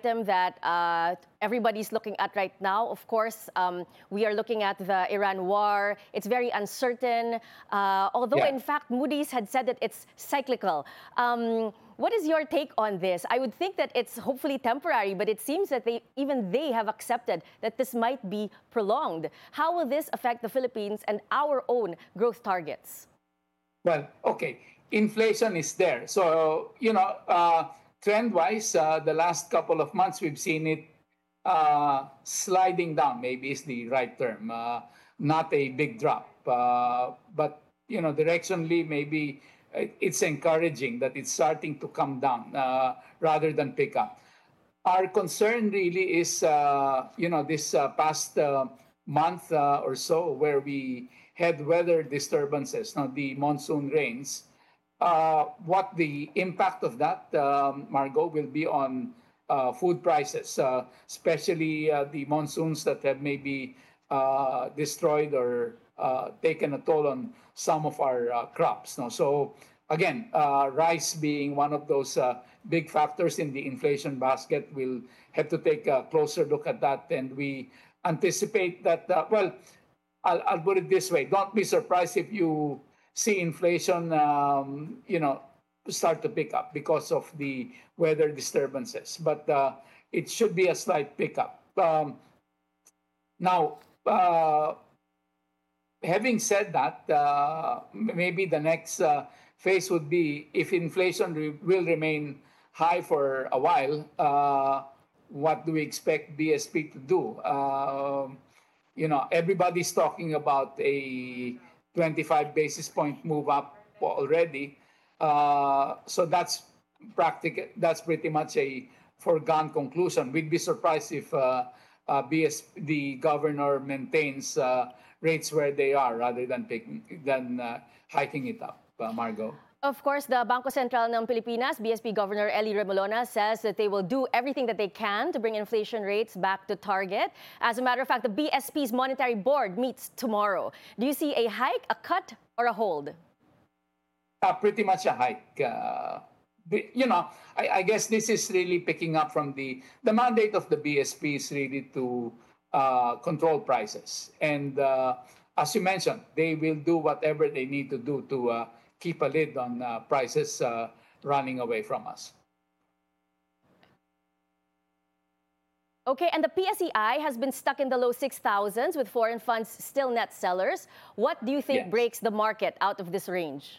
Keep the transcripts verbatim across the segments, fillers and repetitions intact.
item that uh, everybody's looking at right now. Of course, um, we are looking at the Iran war. It's very uncertain. Uh, although, Yeah. in fact, Moody's had said that it's cyclical. Um, what is your take on this? I would think that it's hopefully temporary, but it seems that they even they have accepted that this might be prolonged. How will this affect the Philippines and our own growth targets? Well, okay. Inflation is there. So, you know, uh, trend wise, uh, the last couple of months, we've seen it uh, sliding down, maybe is the right term. Uh, not a big drop. Uh, but, you know, directionally, maybe it- it's encouraging that it's starting to come down uh, rather than pick up. Our concern really is, uh, you know, this uh, past uh, month uh, or so where we had weather disturbances, now the monsoon rains, uh, what the impact of that, um, Margot, will be on uh, food prices, uh, especially uh, the monsoons that have maybe uh, destroyed or uh, taken a toll on some of our uh, crops. No? So again, uh, rice being one of those uh, big factors in the inflation basket, we'll have to take a closer look at that. And we anticipate that, uh, well, I'll, I'll put it this way. Don't be surprised if you see inflation, um, you know, start to pick up because of the weather disturbances. But uh, it should be a slight pickup. Um, now, uh, having said that, uh, maybe the next uh, phase would be if inflation re- will remain high for a while, uh, what do we expect B S P to do? Um you know, everybody's talking about a twenty-five basis point move up already. Uh, so that's practic- That's pretty much a foregone conclusion. We'd be surprised if uh, uh, B S, the governor maintains uh, rates where they are rather than picking, than uh, hiking it up, uh, Margot. Of course, the Bangko Sentral ng Pilipinas, B S P Governor Ellie Remolona, says that they will do everything that they can to bring inflation rates back to target. As a matter of fact, the B S P's Monetary Board meets tomorrow. Do you see a hike, a cut, or a hold? Uh, pretty much a hike. Uh, the- you know, I, I guess this is really picking up from the the mandate of the B S P is really to uh, control prices, and uh, as you mentioned, they will do whatever they need to do to uh, keep a lid on uh, prices uh, running away from us. Okay, and the P S E I has been stuck in the low six thousands with foreign funds still net sellers. What do you think Yes. breaks the market out of this range?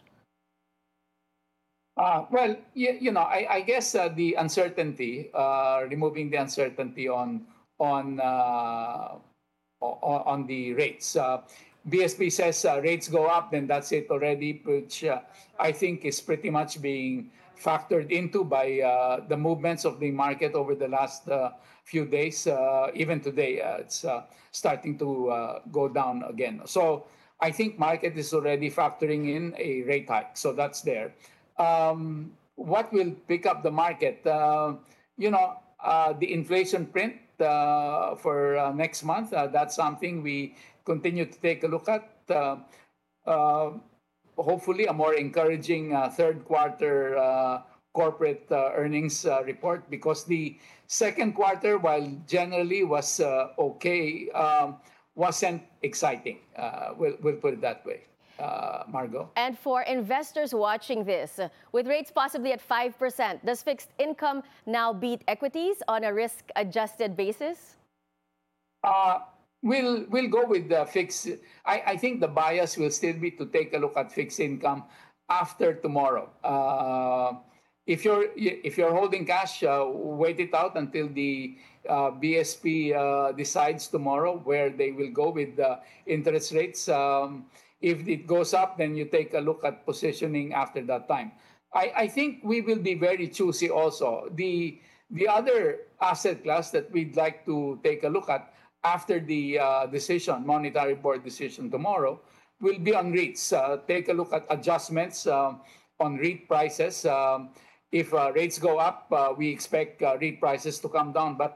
Uh, well, you, you know, I, I guess uh, the uncertainty, uh, removing the uncertainty on on uh, o- on the rates. Uh, B S P says uh, rates go up, then that's it already, which uh, I think is pretty much being factored into by uh, the movements of the market over the last uh, few days. Uh, even today, uh, it's uh, starting to uh, go down again. So I think market is already factoring in a rate hike. So that's there. Um, what will pick up the market? Uh, you know, uh, the inflation print uh, for uh, next month. Uh, that's something we continue to take a look at. Uh, uh, Hopefully, a more encouraging uh, third quarter uh, corporate uh, earnings uh, report, because the second quarter, while generally was uh, okay, um, wasn't exciting. Uh, we'll, we'll put it that way, uh, Margot. And for investors watching this, with rates possibly at five percent, does fixed income now beat equities on a risk adjusted basis? Uh, we'll we'll go with the fixed. I, I think the bias will still be to take a look at fixed income after tomorrow. Uh, if you're if you're holding cash, uh, wait it out until the uh, B S P uh, decides tomorrow where they will go with the interest rates. Um, if it goes up, then you take a look at positioning after that time. I, I think we will be very choosy also. The the other asset class that we'd like to take a look at after the uh, decision, monetary board decision tomorrow, will be on REITs. Uh, take a look at adjustments uh, on REIT prices. Um, if uh, rates go up, uh, we expect uh, REIT prices to come down. But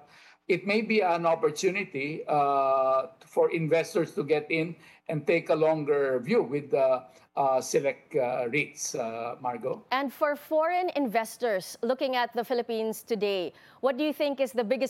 it may be an opportunity uh, for investors to get in and take a longer view with the uh, select uh, REITs, uh, Margo. And for foreign investors looking at the Philippines today, what do you think is the biggest